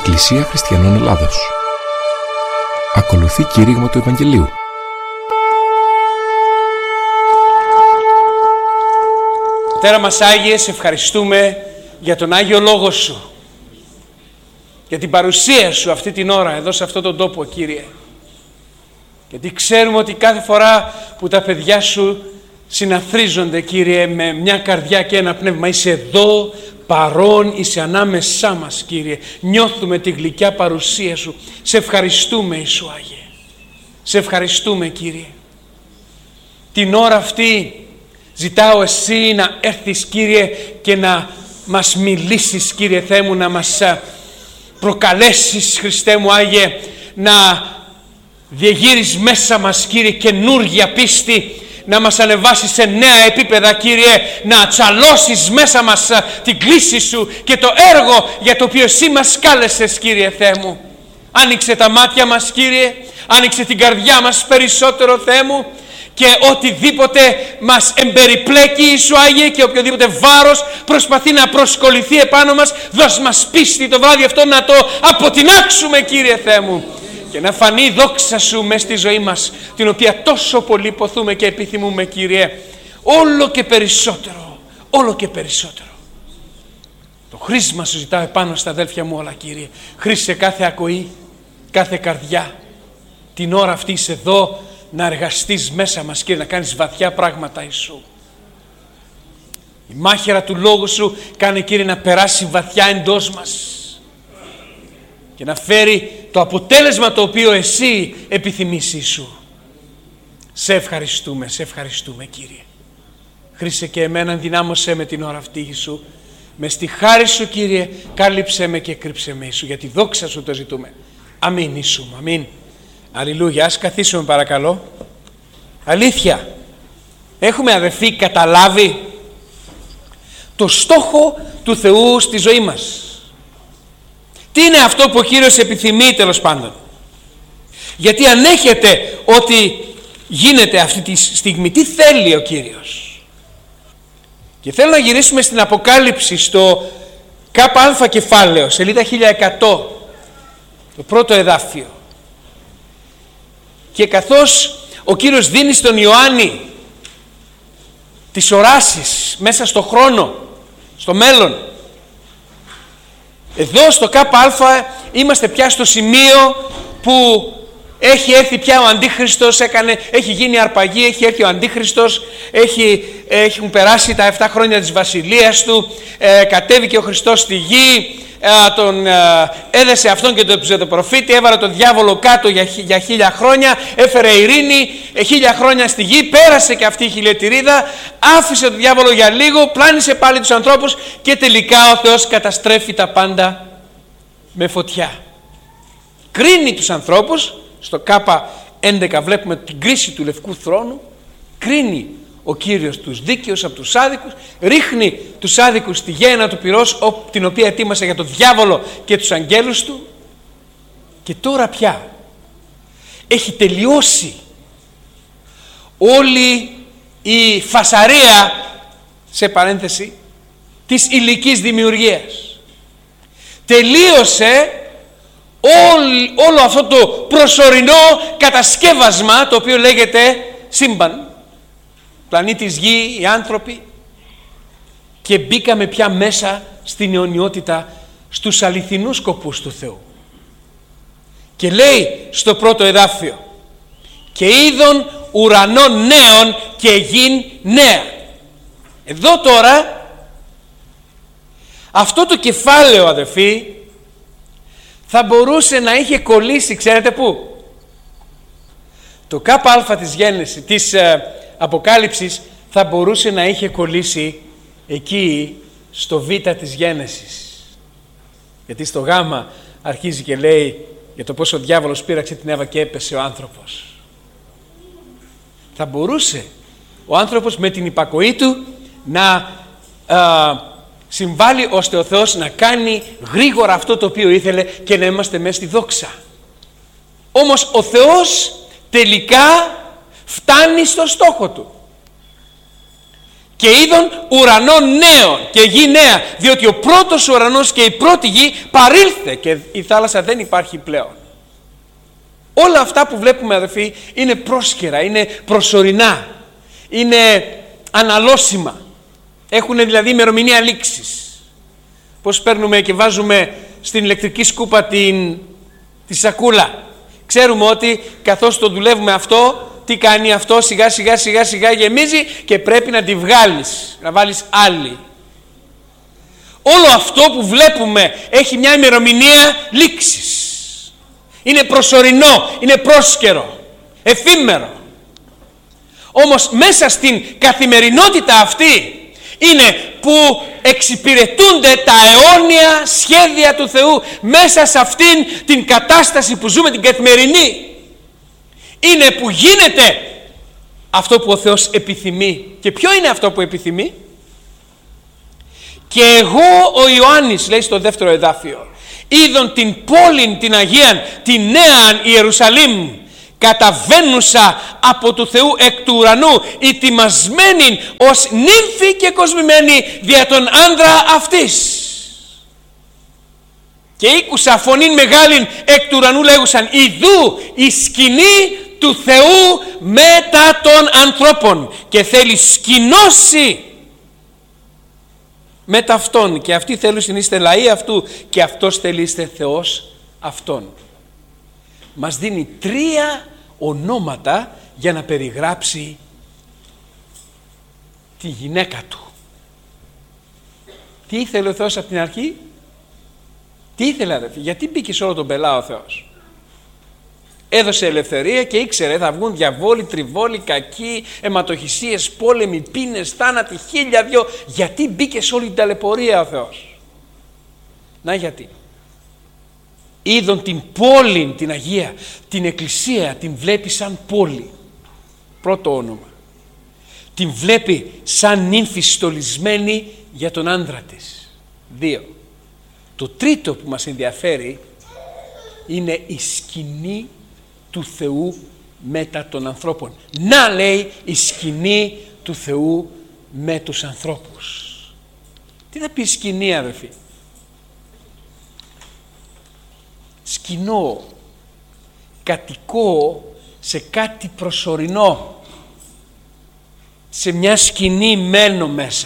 Εκκλησία Χριστιανών Ελλάδος. Ακολουθεί κήρυγμα του Ευαγγελίου. Πατέρα μας Άγιε, σε ευχαριστούμε για τον Άγιο Λόγο Σου, για την παρουσία Σου αυτή την ώρα εδώ σε αυτόν τον τόπο, Κύριε. Γιατί ξέρουμε ότι κάθε φορά που τα παιδιά Σου συναθρίζονται, Κύριε, με μια καρδιά και ένα πνεύμα, είσαι εδώ παρόν, είσαι ανάμεσά μας, Κύριε. Νιώθουμε τη γλυκιά παρουσία Σου. Σε ευχαριστούμε, Ιησού Άγιε. Σε ευχαριστούμε, Κύριε. Την ώρα αυτή ζητάω Εσύ να έρθεις, Κύριε, και να μας μιλήσεις, Κύριε Θεέ μου, να μας προκαλέσεις, Χριστέ μου Άγιε, να διεγείρεις μέσα μας, Κύριε, καινούργια πίστη, να μας ανεβάσεις σε νέα επίπεδα, Κύριε, να ατσαλώσεις μέσα μας την κλίση Σου και το έργο για το οποίο Εσύ μας κάλεσες, Κύριε Θεέ μου. Άνοιξε τα μάτια μας, Κύριε, άνοιξε την καρδιά μας περισσότερο, Θεέ μου, και οτιδήποτε μας εμπεριπλέκει, Ιησού Άγιε, και οποιοδήποτε βάρος προσπαθεί να προσκοληθεί επάνω μας, δώσ' μας πίστη το βράδυ αυτό να το αποτινάξουμε, Κύριε Θεέ μου, και να φανεί η δόξα Σου μες στη ζωή μας, την οποία τόσο πολύ ποθούμε και επιθυμούμε, Κύριε, όλο και περισσότερο, όλο και περισσότερο. Το χρήσμα Σου ζητάω επάνω στα αδέλφια μου όλα, Κύριε. Χρήσε κάθε ακοή, κάθε καρδιά. Την ώρα αυτή είσαι εδώ να εργαστείς μέσα μας, Κύριε, να κάνεις βαθιά πράγματα, Ιησού. Η μάχαιρα του Λόγου Σου κάνει, Κύριε, να περάσει βαθιά εντός μας και να φέρει το αποτέλεσμα το οποίο Εσύ επιθυμείς, Ιησού. Σε ευχαριστούμε, Κύριε. Χρήσε και εμένα, ενδυνάμωσέ με την ώρα αυτή, Ιησού. Μες στη χάρη Σου, Κύριε, κάλυψέ με και κρύψε με, Ιησού, για τη δόξα Σου το ζητούμε. Αμήν, Ιησού, αμήν. Αλληλούια. Ας καθίσουμε παρακαλώ. Αλήθεια, έχουμε, αδελφοί, καταλάβει το στόχο του Θεού στη ζωή μας? Τι είναι αυτό που ο Κύριος επιθυμεί, τέλος πάντων? Γιατί ανέχεται ότι γίνεται αυτή τη στιγμή. Τι θέλει ο Κύριος? Και θέλω να γυρίσουμε στην Αποκάλυψη, στο ΚΑ κεφάλαιο, σελίδα 1100, το πρώτο εδάφιο. Και καθώς ο Κύριος δίνει στον Ιωάννη τις οράσεις μέσα στο χρόνο, στο μέλλον, εδώ στο ΚΑ είμαστε πια στο σημείο που έχει έρθει πια ο Αντίχριστος, έχει γίνει αρπαγή, έχει έρθει ο Αντίχριστος, έχουν περάσει τα 7 χρόνια της βασιλείας του, κατέβηκε ο Χριστός στη γη, τον έδεσε αυτόν και τον ψευδοπροφήτη, έβαλε τον διάβολο κάτω για 1000 χρόνια, έφερε ειρήνη, 1000 χρόνια στη γη, πέρασε και αυτή η χιλιετηρίδα, άφησε τον διάβολο για λίγο, πλάνησε πάλι τους ανθρώπους και τελικά ο Θεός καταστρέφει τα πάντα με φωτιά. Κρίνει τους ανθρώπους, στο ΚΑ 11 βλέπουμε την κρίση του Λευκού Θρόνου, κρίνει ο Κύριος τους δίκαιους από τους άδικους, ρίχνει τους άδικους στη γέεννα του πυρός, την οποία ετοίμασε για τον διάβολο και τους αγγέλους του. Και τώρα πια έχει τελειώσει όλη η φασαρία, σε παρένθεση, της υλικής δημιουργίας. Τελείωσε όλο αυτό το προσωρινό κατασκεύασμα, το οποίο λέγεται σύμπαν, πλανήτης Γη, οι άνθρωποι, και μπήκαμε πια μέσα στην αιωνιότητα, στους αληθινούς σκοπούς του Θεού. Και λέει στο πρώτο εδάφιο, και είδον ουρανών νέων και γην νέα. Εδώ τώρα αυτό το κεφάλαιο, αδελφοί, θα μπορούσε να είχε κολλήσει, ξέρετε πού? Το ΚΑ της γέννησης, της Αποκάλυψης, θα μπορούσε να είχε κολλήσει εκεί στο Β της γέννησης. Γιατί στο Γ αρχίζει και λέει για το πώς ο διάβολος πείραξε την Εύα και έπεσε ο άνθρωπος. Θα μπορούσε ο άνθρωπος με την υπακοή του να συμβάλλει ώστε ο Θεός να κάνει γρήγορα αυτό το οποίο ήθελε και να είμαστε μέσα στη δόξα. Όμως ο Θεός τελικά φτάνει στο στόχο του και είδον ουρανών νέων και γη νέα, διότι ο πρώτος ουρανός και η πρώτη γη παρήλθε και η θάλασσα δεν υπάρχει πλέον. Όλα αυτά που βλέπουμε, αδελφοί, είναι πρόσκαιρα, είναι προσωρινά, είναι αναλώσιμα. Έχουν δηλαδή ημερομηνία λήξης. Πώς παίρνουμε και βάζουμε στην ηλεκτρική σκούπα τη σακούλα. Ξέρουμε ότι καθώς το δουλεύουμε αυτό, τι κάνει αυτό, σιγά σιγά γεμίζει και πρέπει να τη βγάλεις, να βάλεις άλλη. Όλο αυτό που βλέπουμε έχει μια ημερομηνία λήξης. Είναι προσωρινό, είναι πρόσκαιρο, εφήμερο. Όμως μέσα στην καθημερινότητα αυτή είναι που εξυπηρετούνται τα αιώνια σχέδια του Θεού. Μέσα σε αυτήν την κατάσταση που ζούμε, την καθημερινή, είναι που γίνεται αυτό που ο Θεός επιθυμεί. Και ποιο είναι αυτό που επιθυμεί? Και εγώ ο Ιωάννης, λέει στο δεύτερο εδάφιο, είδον την πόλην την Αγίαν, την νέαν Ιερουσαλήμ, καταβαίνουσα από του Θεού εκ του ουρανού, ετοιμασμένη ως νύμφη και κοσμημένη δια τον άνδρα αυτής. Και ήκουσα φωνήν μεγάλην εκ του ουρανού λέγουσαν, ιδού η σκηνή του Θεού μετά των ανθρώπων, και θέλει σκηνώσει μετά αυτόν, και αυτοί θέλουν είστε λαοί αυτού, και αυτός θέλει είστε Θεός αυτόν. Μας δίνει 3 ονόματα για να περιγράψει τη γυναίκα του. Τι ήθελε ο Θεός από την αρχή? Τι ήθελε, αδελφοί? Γιατί μπήκε σε όλο τον πελά ο Θεός? Έδωσε ελευθερία και ήξερε θα βγουν διαβόλοι, τριβόλοι, κακοί, αιματοχυσίες, πόλεμοι, πίνες, θάνατοι, 1002. Γιατί μπήκε σε όλη την ταλαιπωρία ο Θεός? Να γιατί. Είδον την πόλη, την Αγία, την Εκκλησία, την βλέπει σαν πόλη. Πρώτο όνομα. Την βλέπει σαν νύμφη στολισμένη για τον άντρα της. 2. Το τρίτο που μας ενδιαφέρει είναι η σκηνή του Θεού μετά των ανθρώπων. Να, λέει, η σκηνή του Θεού με τους ανθρώπους. Τι θα πει σκηνή, αδελφοί? Σκηνώ, κατοικώ σε κάτι προσωρινό. Σε μια σκηνή μένω μέσα.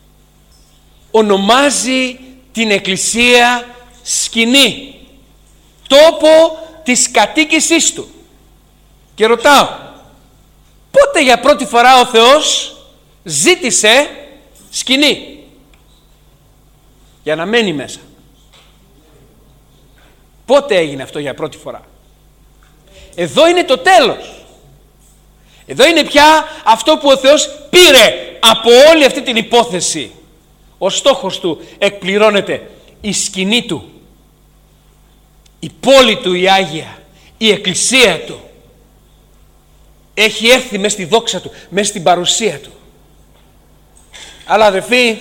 Ονομάζει την Εκκλησία σκηνή, τόπο της κατοίκησής του. Και ρωτάω, πότε για πρώτη φορά ο Θεός ζήτησε σκηνή για να μένει μέσα? Πότε έγινε αυτό για πρώτη φορά? Εδώ είναι το τέλος. Εδώ είναι πια αυτό που ο Θεός πήρε από όλη αυτή την υπόθεση. Ο στόχος του εκπληρώνεται. Η σκηνή του, η πόλη του η Άγια, η εκκλησία του έχει έρθει μέσα στη δόξα του, μέσα στην παρουσία του. Αλλά, αδελφοί,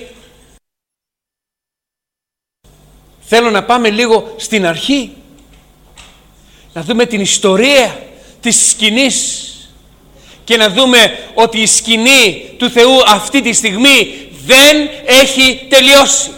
θέλω να πάμε λίγο στην αρχή, να δούμε την ιστορία της σκηνής και να δούμε ότι η σκηνή του Θεού αυτή τη στιγμή δεν έχει τελειώσει.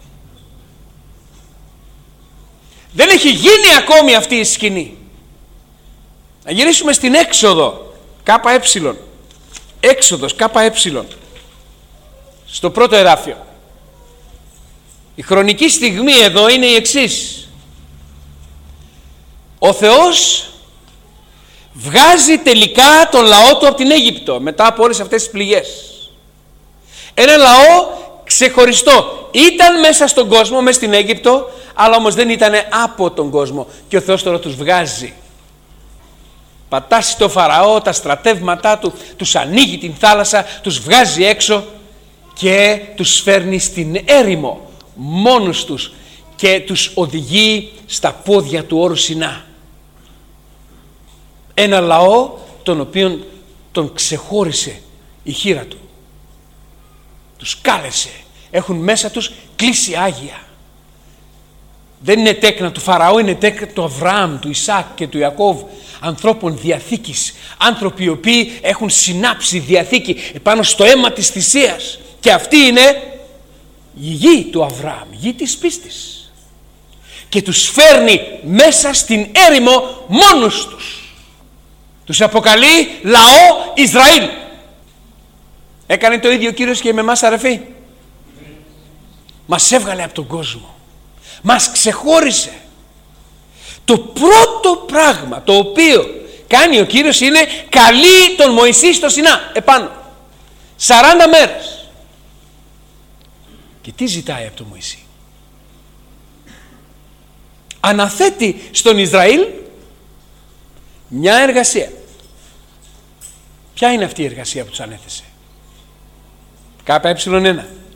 Δεν έχει γίνει ακόμη αυτή η σκηνή. Να γυρίσουμε στην Έξοδο ΚΕ. Έξοδος ΚΕ. Στο πρώτο εδάφιο. Η χρονική στιγμή εδώ είναι η εξής. Ο Θεός βγάζει τελικά τον λαό του από την Αίγυπτο μετά από όλες αυτές τις πληγές. Ένα λαό ξεχωριστό. Ήταν μέσα στον κόσμο, μέσα στην Αίγυπτο, αλλά όμως δεν ήταν από τον κόσμο. Και ο Θεός τώρα τους βγάζει. Πατάσει το Φαραώ, τα στρατεύματά του, τους ανοίγει την θάλασσα, τους βγάζει έξω και τους φέρνει στην έρημο μόνος τους και τους οδηγεί στα πόδια του όρου Σινά. Ένα λαό τον οποίον τον ξεχώρισε η χείρα του. Τους κάλεσε. Έχουν μέσα τους κλίση Άγια. Δεν είναι τέκνα του Φαραώ, είναι τέκνα του Αβραάμ, του Ισάκ και του Ιακώβ. Ανθρώπων διαθήκης. Άνθρωποι οι οποίοι έχουν συνάψει διαθήκη επάνω στο αίμα της θυσίας. Και αυτή είναι η γη του Αβραάμ, γη της πίστης. Και τους φέρνει μέσα στην έρημο μόνους τους. Τους αποκαλεί λαό Ισραήλ. Έκανε το ίδιο ο Κύριος και με εμάς, αδερφοί. Μας έβγαλε από τον κόσμο. Μας ξεχώρισε. Το πρώτο πράγμα το οποίο κάνει ο Κύριος είναι καλεί τον Μωυσή στο Σινά επάνω 40 μέρες. Και τι ζητάει από τον Μωυσή? Αναθέτει στον Ισραήλ μια εργασία. Ποια είναι αυτή η εργασία που τους ανέθεσε? ΚΕ1.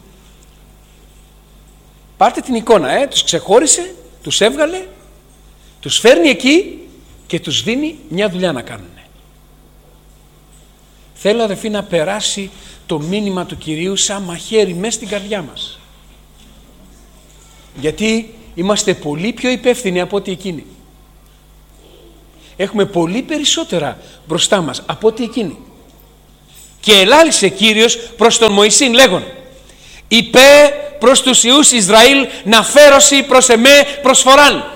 Πάρτε την εικόνα, τους ξεχώρισε, τους έβγαλε, τους φέρνει εκεί και τους δίνει μια δουλειά να κάνουν. Θέλω, αδερφοί, να περάσει το μήνυμα του Κυρίου σαν μαχαίρι μέσα στην καρδιά μας. Γιατί είμαστε πολύ πιο υπεύθυνοι από ό,τι εκείνοι. Έχουμε πολύ περισσότερα μπροστά μας από ό,τι εκείνοι. Και ελάλησε Κύριος προς τον Μωυσήν λέγον: «Είπε προς τους ιούς Ισραήλ να φέρωσι προς εμέ προσφοράν.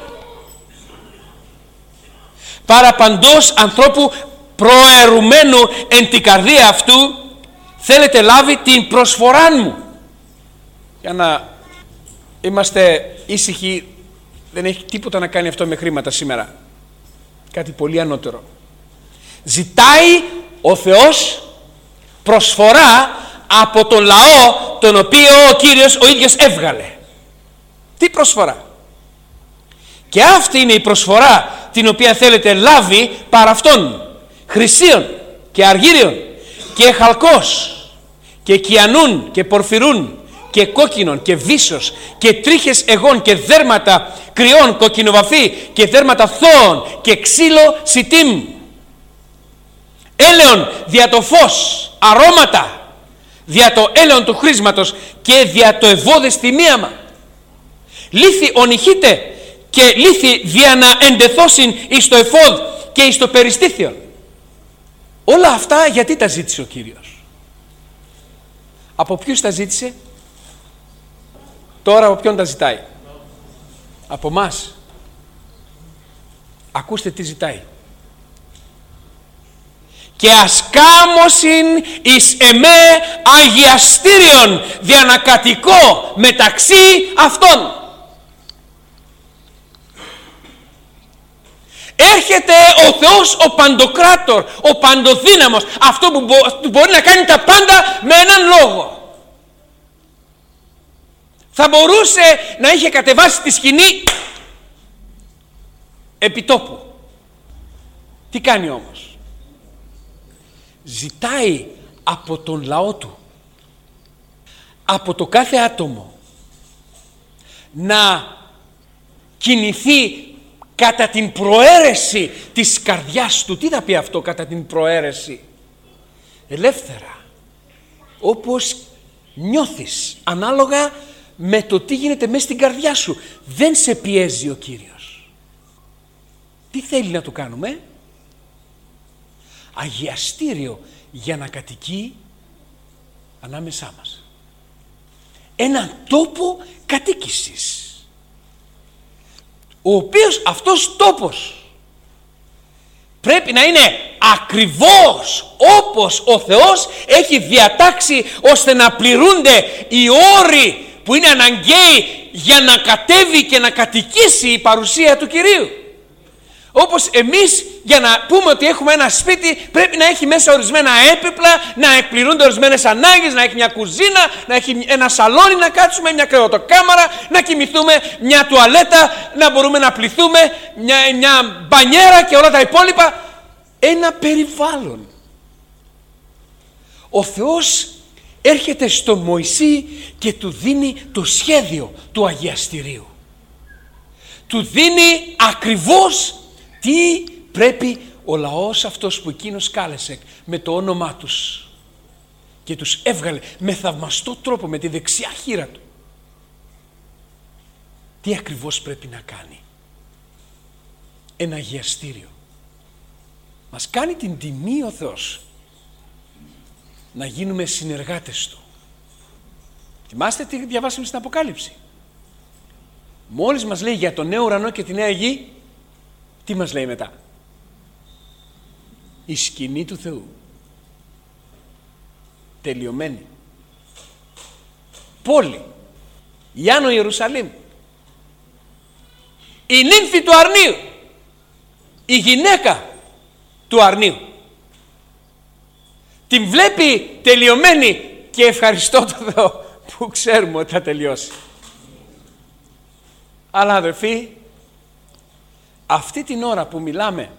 Παραπαντός ανθρώπου προαιρουμένου εν την καρδία αυτού θέλετε λάβει την προσφοράν μου». Για να είμαστε ήσυχοι, δεν έχει τίποτα να κάνει αυτό με χρήματα σήμερα. Κάτι πολύ ανώτερο. Ζητάει ο Θεός προσφορά από τον λαό τον οποίο ο Κύριος ο ίδιος έβγαλε. Τι προσφορά? Και αυτή είναι η προσφορά την οποία θέλετε λάβει παρά αυτόν: χρυσίων και αργύριων και χαλκός και κιανούν και πορφυρούν και κόκκινων και βύσσος και τρίχες εγών και δέρματα κρυών κοκκινοβαφή και δέρματα θώων και ξύλο σιτίμ, έλεον δια το φως, αρώματα δια το έλεον του χρήσματος και δια το ευώδες θυμίαμα, λίθη ονυχείτε και λίθη δια να εντεθώσιν εις το εφόδ και εις το περιστήθιον. Όλα αυτά γιατί τα ζήτησε ο Κύριος? Από ποιους τα ζήτησε? Τώρα από ποιον τα ζητάει? Από μας. Ακούστε τι ζητάει: «Και ασκάμωσιν εις εμέ αγιαστήριον δια να κατοικώ μεταξύ αυτών». Έρχεται ο Θεός ο παντοκράτορ, ο παντοδύναμος, αυτό που μπορεί να κάνει τα πάντα με έναν λόγο. Θα μπορούσε να είχε κατεβάσει τη σκηνή επιτόπου. Τι κάνει όμως? Ζητάει από τον λαό του, από το κάθε άτομο, να κινηθεί κατά την προαίρεση της καρδιάς του. Τι θα πει αυτό, κατά την προαίρεση? Ελεύθερα, όπως νιώθεις, ανάλογα με το τι γίνεται μέσα στην καρδιά σου. Δεν σε πιέζει ο Κύριος. Τι θέλει να του κάνουμε? Αγιαστήριο για να κατοικεί ανάμεσά μας. Έναν τόπο κατοίκησης, ο οποίος αυτός τόπος πρέπει να είναι ακριβώς όπως ο Θεός έχει διατάξει, ώστε να πληρούνται οι όροι που είναι αναγκαίοι για να κατέβει και να κατοικήσει η παρουσία του Κυρίου. Όπως εμείς, για να πούμε ότι έχουμε ένα σπίτι, πρέπει να έχει μέσα ορισμένα έπιπλα, να εκπληρούνται ορισμένες ανάγκες, να έχει μια κουζίνα, να έχει ένα σαλόνι να κάτσουμε, μια κρεβατοκάμαρα, να κοιμηθούμε, μια τουαλέτα, να μπορούμε να πληθούμε, μια μπανιέρα και όλα τα υπόλοιπα. Ένα περιβάλλον. Ο Θεός έρχεται στο Μωυσή και του δίνει το σχέδιο του αγιαστηρίου. Του δίνει ακριβώς τι πρέπει ο λαός αυτός που εκείνος κάλεσε με το όνομά τους και τους έβγαλε με θαυμαστό τρόπο, με τη δεξιά χείρα του. Τι ακριβώς πρέπει να κάνει? Ένα αγιαστήριο. Μας κάνει την τιμή ο Θεός να γίνουμε συνεργάτες του. Θυμάστε τι διαβάσαμε στην Αποκάλυψη? Μόλις μας λέει για τον νέο ουρανό και τη νέα γη, τι μας λέει μετά? Η σκηνή του Θεού. Τελειωμένη. Πόλη. Η Άνω Ιερουσαλήμ. Η νύμφη του αρνίου. Η γυναίκα του αρνίου. Την βλέπει τελειωμένη και ευχαριστώ τον Θεό που ξέρουμε ότι θα τελειώσει. Αλλά αδερφοί, αυτή την ώρα που μιλάμε,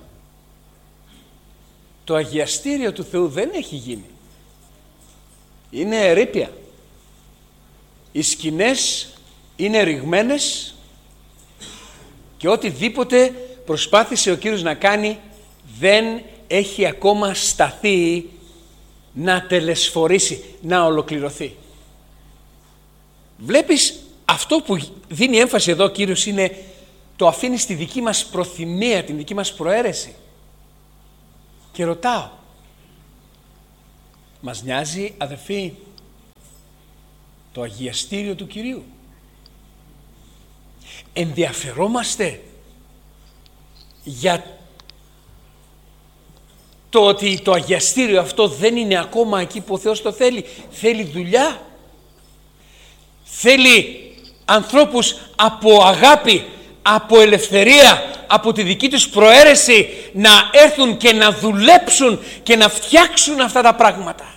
το αγιαστήριο του Θεού δεν έχει γίνει. Είναι ερείπια. Οι σκηνές είναι ρηγμένες και οτιδήποτε προσπάθησε ο Κύριος να κάνει δεν έχει ακόμα σταθεί να τελεσφορήσει, να ολοκληρωθεί. Βλέπεις, αυτό που δίνει έμφαση εδώ ο Κύριος είναι το αφήνει στη δική μας προθυμία, την δική μας προαίρεση. Και ρωτάω, μας νοιάζει αδερφοί το αγιαστήριο του Κυρίου? Ενδιαφερόμαστε για το ότι το αγιαστήριο αυτό δεν είναι ακόμα εκεί που ο Θεός το θέλει? Θέλει δουλειά, θέλει ανθρώπους από αγάπη, από ελευθερία, από τη δική τους προαίρεση να έρθουν και να δουλέψουν και να φτιάξουν αυτά τα πράγματα.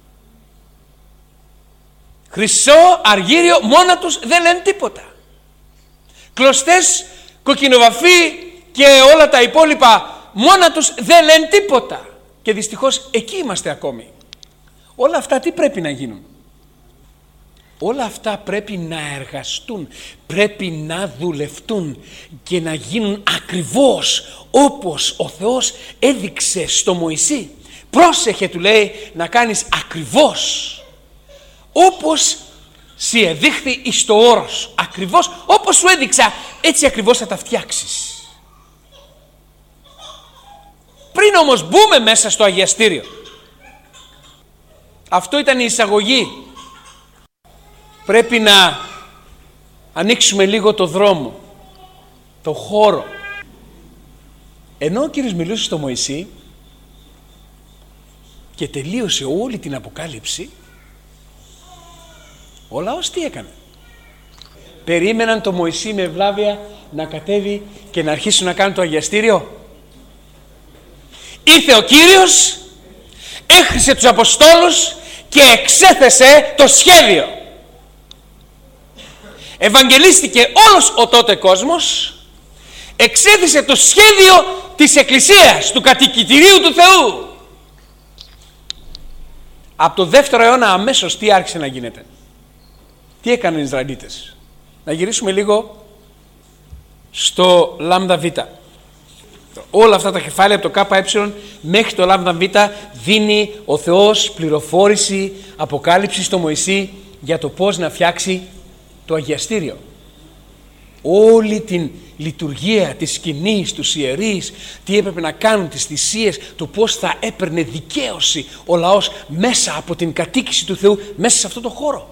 Χρυσό, αργύριο, μόνα τους δεν λένε τίποτα. Κλωστές, κοκκινοβαφή και όλα τα υπόλοιπα μόνα τους δεν λένε τίποτα. Και δυστυχώς εκεί είμαστε ακόμη. Όλα αυτά τι πρέπει να γίνουν? Όλα αυτά πρέπει να εργαστούν, πρέπει να δουλευτούν και να γίνουν ακριβώς όπως ο Θεός έδειξε στο Μωυσή. Πρόσεχε, του λέει, να κάνεις ακριβώς όπως σοι εδείχθη εις το όρος. Ακριβώς όπως σου έδειξα, έτσι ακριβώς θα τα φτιάξεις. Πριν όμως μπούμε μέσα στο αγιαστήριο, αυτό ήταν η εισαγωγή, πρέπει να ανοίξουμε λίγο το δρόμο, το χώρο. Ενώ ο Κύριος μιλούσε στο Μωυσή και τελείωσε όλη την Αποκάλυψη, ο λαός τι έκανε? Περίμεναν το Μωυσή με ευλάβεια να κατέβει και να αρχίσουν να κάνουν το αγιαστήριο? Ήρθε ο Κύριος, έχρισε τους Αποστόλους και εξέθεσε το σχέδιο. Ευαγγελίστηκε όλος ο τότε κόσμος, εξέθεσε το σχέδιο της Εκκλησίας, του κατοικητηρίου του Θεού. Από το 2ο αιώνα αμέσως τι άρχισε να γίνεται? Τι έκαναν οι Ισραηλίτες? Να γυρίσουμε λίγο στο λάμδα β. Όλα αυτά τα κεφάλαια από το ΚΕ μέχρι το λάμδα β δίνει ο Θεός πληροφόρηση, αποκάλυψη στο Μωυσή για το πώς να φτιάξει το αγιαστήριο. Όλη την λειτουργία της σκηνής, τους ιερείς, τι έπρεπε να κάνουν, τις θυσίες, το πώς θα έπαιρνε δικαίωση ο λαός μέσα από την κατοίκηση του Θεού μέσα σε αυτό το χώρο.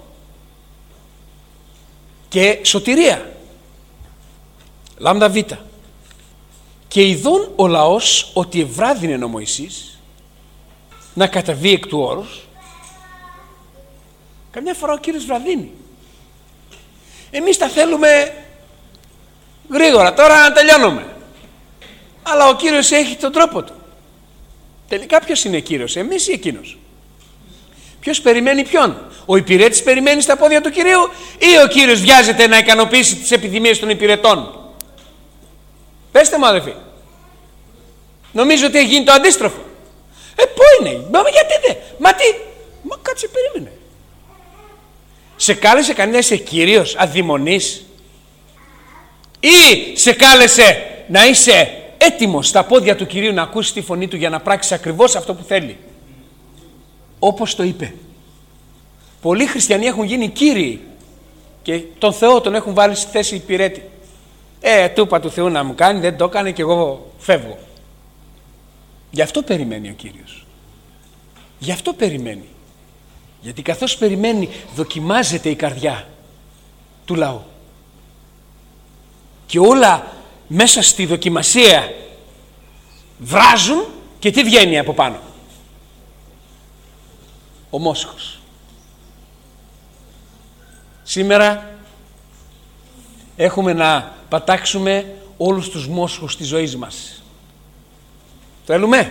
Και σωτηρία. Λάμδα β. Και ειδών ο λαός ότι ευράδυνε ο Μωυσής να καταβεί εκ του όρους. Καμιά φορά ο Κύριος βραδύνει. Εμείς τα θέλουμε γρήγορα, τώρα να τελειώνουμε. Αλλά ο Κύριος έχει τον τρόπο του. Τελικά ποιος είναι Κύριος, εμείς ή εκείνος? Ποιος περιμένει ποιον? Ο υπηρέτης περιμένει στα πόδια του Κυρίου ή ο Κύριος βιάζεται να ικανοποιήσει τις επιθυμίες των υπηρετών? Πέστε μου αδελφοί. Νομίζω ότι έχει γίνει το αντίστροφο. Πού είναι? Μα γιατί δεν? Μα κάτσε, περίμενε. Σε κάλεσε κανένα είσαι Κύριος, αδειμονής? Ή σε κάλεσε να είσαι έτοιμος στα πόδια του Κυρίου να ακούσεις τη φωνή του για να πράξεις ακριβώς αυτό που θέλει? Όπως το είπε. Πολλοί χριστιανοί έχουν γίνει κύριοι και τον Θεό τον έχουν βάλει στη θέση υπηρέτη. Του είπα του Θεού να μου κάνει, δεν το έκανε και εγώ φεύγω. Γι' αυτό περιμένει ο Κύριος. Γι' αυτό περιμένει. Γιατί καθώς περιμένει, δοκιμάζεται η καρδιά του λαού. Και όλα μέσα στη δοκιμασία βράζουν και τι βγαίνει από πάνω? Ο μόσχος. Σήμερα έχουμε να πατάξουμε όλους τους μόσχους της ζωής μας. Θέλουμε?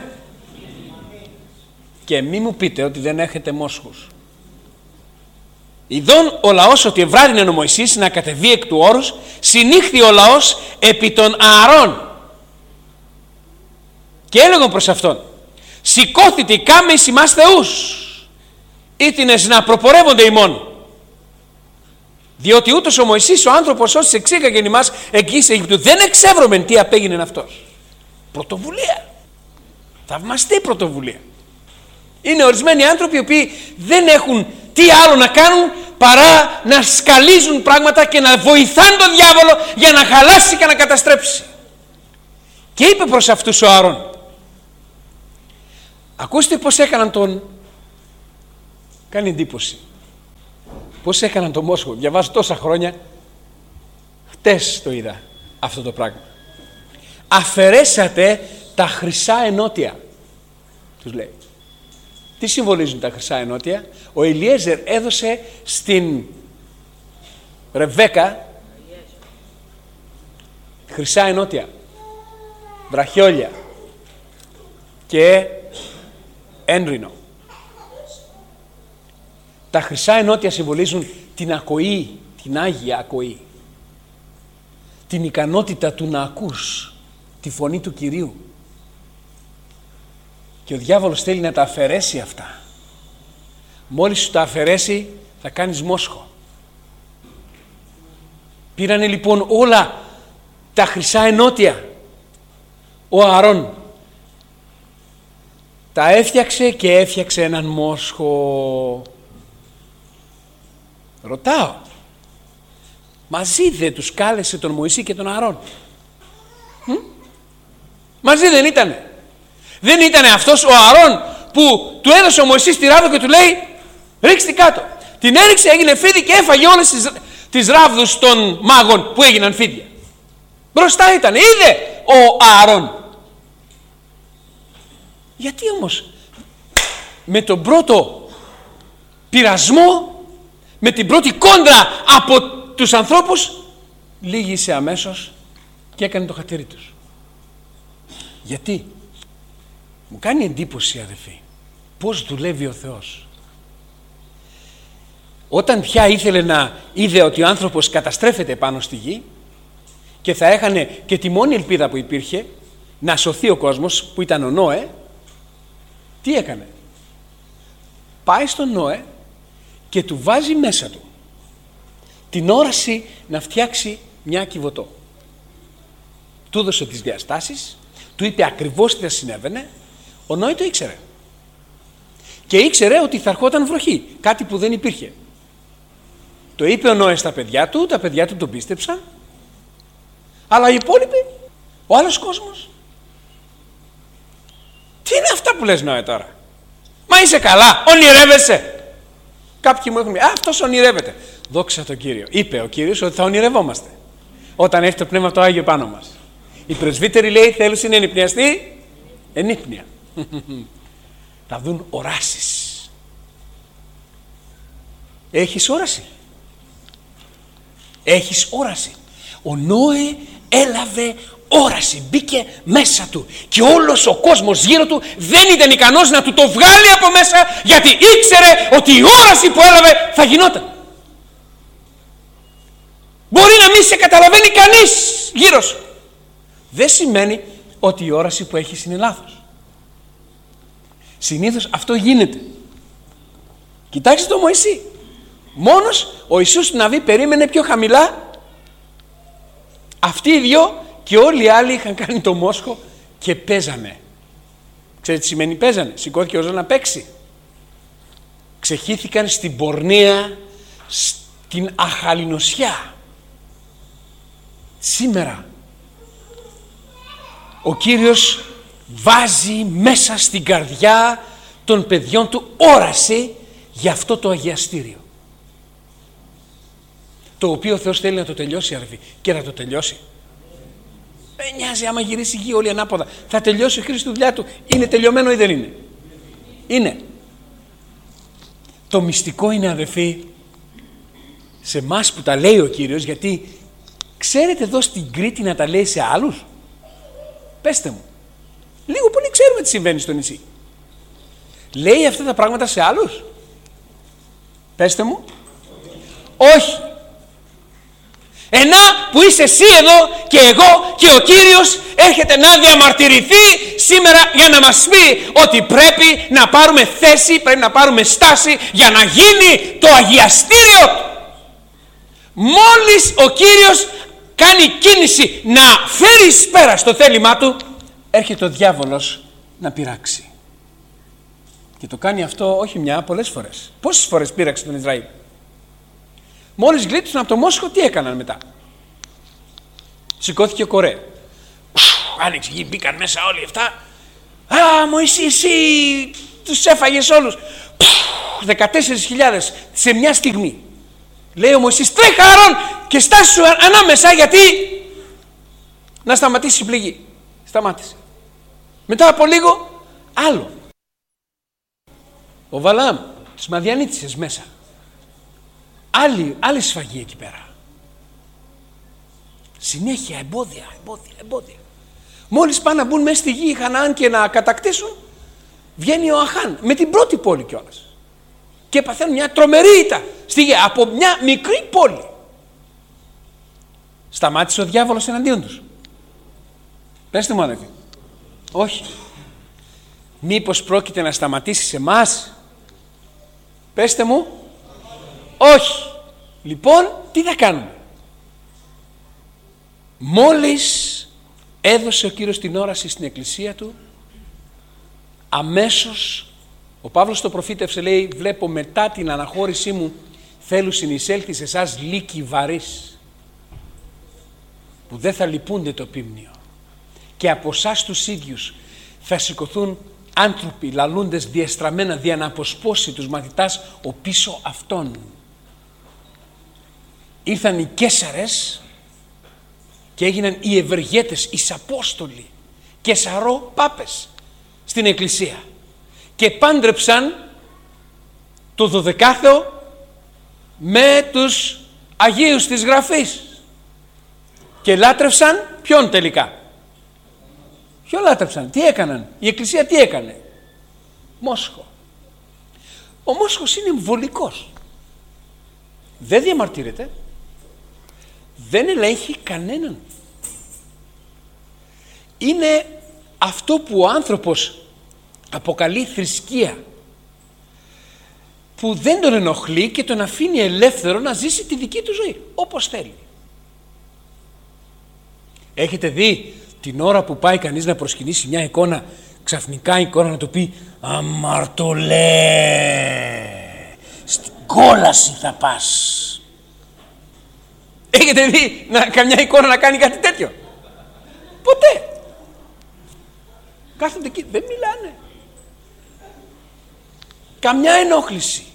Και μη μου πείτε ότι δεν έχετε μόσχους. Ιδών ο λαός ότι ευράρινεν ο Μωυσής να κατεβεί εκ του όρους, συνήχθη ο λαός επί των Ααρών. Και έλεγαν προς αυτόν: σηκώθητε κάμε εις ημάς θεούς, ήτινες να προπορεύονται ημών. Διότι ούτως ο Μωυσής ο άνθρωπος όσοι εξήγαγεν ημάς εκεί σε Αιγυπτού, δεν εξεύρωμεν τι απέγινεν αυτός. Πρωτοβουλία. Θαυμαστή πρωτοβουλία. Είναι ορισμένοι άνθρωποι οι οποίοι δεν έχουν τι άλλο να κάνουν παρά να σκαλίζουν πράγματα και να βοηθάνε τον διάβολο για να χαλάσει και να καταστρέψει. Και είπε προς αυτούς ο Ααρών: ακούστε πως έκαναν τον... Κάνει εντύπωση πως έκαναν τον μόσχο. Διαβάζω τόσα χρόνια, χτες το είδα αυτό το πράγμα. Αφαιρέσατε τα χρυσά ενότια, τους λέει. Τι συμβολίζουν τα χρυσά ενότια? Ο Ελιέζερ έδωσε στην Ρεβέκα χρυσά ενότια, βραχιόλια και ένρινο. Τα χρυσά ενότια συμβολίζουν την ακοή, την Άγια ακοή, την ικανότητα του να ακούς τη φωνή του Κυρίου. Και ο διάβολος θέλει να τα αφαιρέσει αυτά. Μόλις σου τα αφαιρέσει θα κάνεις μόσχο. Πήρανε λοιπόν όλα τα χρυσά ενότια ο Ααρών, τα έφτιαξε και έφτιαξε έναν μόσχο. Ρωτάω, μαζί δεν τους κάλεσε τον Μωυσή και τον Ααρών? Μαζί δεν ήτανε? Δεν ήτανε αυτός ο Ααρών που του έδωσε ο Μωυσής τη ράβδο και του λέει ρίξτε κάτω? Την έριξε, έγινε φίδι και έφαγε όλες τις ράβδους των μάγων που έγιναν φίδια. Μπροστά ήταν, είδε ο Ααρών. Γιατί όμως με τον πρώτο πειρασμό, με την πρώτη κόντρα από τους ανθρώπους, λύγησε αμέσως και έκανε το χατήρι τους? Γιατί? Μου κάνει εντύπωση, αδελφοί, πώς δουλεύει ο Θεός. Όταν πια ήθελε να είδε ότι ο άνθρωπος καταστρέφεται πάνω στη γη και θα έχανε και τη μόνη ελπίδα που υπήρχε να σωθεί ο κόσμος, που ήταν ο Νόε, τι έκανε? Πάει στον Νόε και του βάζει μέσα του την όραση να φτιάξει μια κυβωτό. Του έδωσε τις διαστάσεις, του είπε ακριβώς τι θα συνέβαινε. Ο Νόε το ήξερε. Και ήξερε ότι θα ερχόταν βροχή, κάτι που δεν υπήρχε. Το είπε ο Νόε στα παιδιά του, τα παιδιά του τον πίστεψαν. Αλλά οι υπόλοιποι, ο άλλος κόσμος, τι είναι αυτά που λες Νόε τώρα? Μα είσαι καλά, ονειρεύεσαι? Κάποιοι μου έχουν πει, αυτός ονειρεύεται. Δόξα τον Κύριο. Είπε ο Κύριος ότι θα ονειρευόμαστε όταν έχει το Πνεύμα το Άγιο πάνω μας. Οι πρεσβύτεροι, λέει, θέλουν να ενυπνιαστεί ενύπνια. Θα δουν οράσεις. Έχεις όραση? Έχεις όραση? Ο Νόε έλαβε όραση, μπήκε μέσα του και όλος ο κόσμος γύρω του δεν ήταν ικανός να του το βγάλει από μέσα, γιατί ήξερε ότι η όραση που έλαβε θα γινόταν. Μπορεί να μην σε καταλαβαίνει κανείς γύρω σου, δεν σημαίνει ότι η όραση που έχεις είναι λάθος. Συνήθως αυτό γίνεται. Κοιτάξτε τον Μωυσή. Μόνος ο Ιησούς του Ναβί περίμενε πιο χαμηλά. Αυτοί οι δυο και όλοι οι άλλοι είχαν κάνει το μόσχο και παίζανε. Ξέρετε τι σημαίνει παίζανε? Σηκώθηκε ο Ζώος να παίξει. Ξεχύθηκαν στην πορνεία, στην αχαλινοσιά. Σήμερα ο Κύριος βάζει μέσα στην καρδιά των παιδιών του όραση για αυτό το αγιαστήριο. Το οποίο ο Θεός θέλει να το τελειώσει, αδελφοί, και να το τελειώσει. Δεν νοιάζει άμα γυρίσει η γη όλη ανάποδα. Θα τελειώσει ο Χριστός τη δουλειά του. Είναι τελειωμένο ή δεν είναι? Είναι. Το μυστικό είναι, αδελφοί, σε εμάς που τα λέει ο Κύριος, γιατί ξέρετε εδώ στην Κρήτη να τα λέει σε άλλους? Πέστε μου. Λίγο πολύ ξέρουμε τι συμβαίνει στο νησί. Λέει αυτά τα πράγματα σε άλλους? Πέστε μου. Όχι. Ενά που είσαι εσύ εδώ και εγώ και ο Κύριος έρχεται να διαμαρτυρηθεί σήμερα για να μας πει ότι πρέπει να πάρουμε θέση, πρέπει να πάρουμε στάση για να γίνει το αγιαστήριο. Μόλις ο Κύριος κάνει κίνηση να φέρει εις πέρα στο θέλημά του, έρχεται ο διάβολος να πειράξει. Και το κάνει αυτό όχι μια, πολλές φορές. Πόσες φορές πείραξε τον Ισραήλ? Μόλις γλίτωσαν από το Μόσχο, τι έκαναν μετά? Σηκώθηκε ο Κορέ. Άνοιξε γη, μπήκαν μέσα όλοι αυτά. Α, Μωυσή, εσύ τους έφαγες όλους. 14.000 σε μια στιγμή. Λέει ο Μωυσής, τρέχα Άρων και στάσου ανάμεσα, γιατί να σταματήσει η πληγή. Σταμάτησε. Μετά από λίγο, άλλο. Ο Βαλάμ, τις Μαδιανίτισσες μέσα. Άλλη σφαγή εκεί πέρα. Συνέχεια εμπόδια. Μόλις πάνε να μπουν μέσα στη γη Χαναάν και να κατακτήσουν, βγαίνει ο Αχάν με την πρώτη πόλη κιόλας. Και παθαίνουν μια τρομερή ήττα στη γη από μια μικρή πόλη. Σταμάτησε ο διάβολος εναντίον τους? Πέστε μου, αδελφοί. Όχι. Μήπως πρόκειται να σταματήσει σε εμάς? Πέστε μου. Όχι. Λοιπόν, τι θα κάνουμε? Μόλις έδωσε ο Κύριος την όραση στην εκκλησία του, αμέσως ο Παύλος το προφήτευσε, λέει, βλέπω μετά την αναχώρησή μου θέλουν συνεισέλθει σε εσάς λύκοι βαρύς που δεν θα λυπούνται το πίμνιο, και από εσάς τους ίδιους θα σηκωθούν άνθρωποι λαλούντες διεστραμμένα δια να αποσπώσει τους μαθητάς ο πίσω αυτών. Ήρθαν οι Καίσαρες και έγιναν οι ευεργέτες, οι Απόστολοι και σαρώ πάπες στην εκκλησία και πάντρεψαν το 12ο με τους Αγίους της Γραφής και λάτρευσαν ποιον τελικά? Ποιο λάτρεψαν? Τι έκαναν? Η εκκλησία τι έκανε? Μόσχο. Ο Μόσχος είναι εμβολικός. Δεν διαμαρτύρεται. Δεν ελέγχει κανέναν. Είναι αυτό που ο άνθρωπος αποκαλεί θρησκεία, που δεν τον ενοχλεί και τον αφήνει ελεύθερο να ζήσει τη δική του ζωή όπως θέλει. Έχετε δει την ώρα που πάει κανείς να προσκυνήσει μια εικόνα, ξαφνικά η εικόνα να του πει αμαρτωλέ, στην κόλαση θα πας? Έχετε δει καμιά εικόνα να κάνει κάτι τέτοιο? Ποτέ. Κάθονται εκεί, δεν μιλάνε. Καμιά ενόχληση.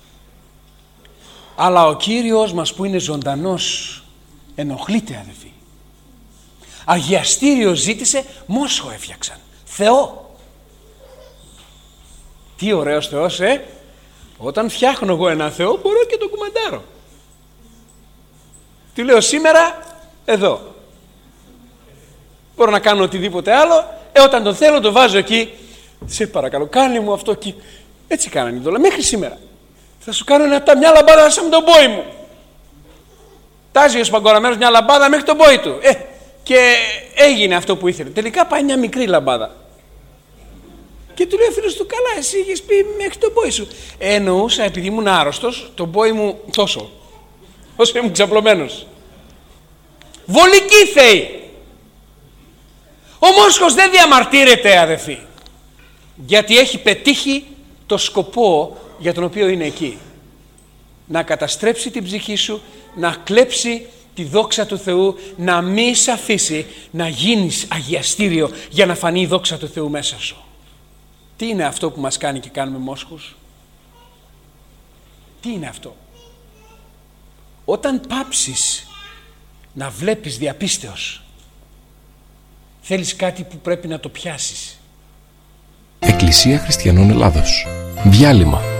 Αλλά ο Κύριος μας που είναι ζωντανός ενοχλείται, αδελφοί. Αγιαστήριο ζήτησε, Μόσχο έφτιαξαν. Θεό. Τι ωραίος Θεός, Όταν φτιάχνω εγώ ένα Θεό μπορώ και τον κουμαντάρω. Τι λέω σήμερα, εδώ. Μπορώ να κάνω οτιδήποτε άλλο. Όταν τον θέλω το βάζω εκεί. Σε παρακαλώ, κάνε μου αυτό εκεί. Έτσι κάνανε οι δόλα μέχρι σήμερα. Θα σου κάνω μια λαμπάδα σαν τον πόη μου. Τάζει ο σπαγκοραμένος μια λαμπάδα μέχρι τον πόη του. Και έγινε αυτό που ήθελε. Τελικά πάει μια μικρή λαμπάδα. Και του λέει ο φίλος του, καλά, εσύ είχες πει μέχρι τον πόη σου. Εννοούσα, επειδή ήμουν άρρωστος, τον πόη μου τόσο. Όσο ήμουν ξαπλωμένος. Βολική θεή. Ο Μόσχος δεν διαμαρτύρεται, αδελφοί, γιατί έχει πετύχει το σκοπό για τον οποίο είναι εκεί. Να καταστρέψει την ψυχή σου, να κλέψει τη δόξα του Θεού, να μη σε αφήσει να γίνεις αγιαστήριο για να φανεί η δόξα του Θεού μέσα σου. Τι είναι αυτό που μας κάνει και κάνουμε Μόσχους? Τι είναι αυτό? Όταν πάψεις να βλέπεις διαπίστεως, θέλεις κάτι που πρέπει να το πιάσεις. Εκκλησία Χριστιανών Ελλάδος. Διάλειμμα.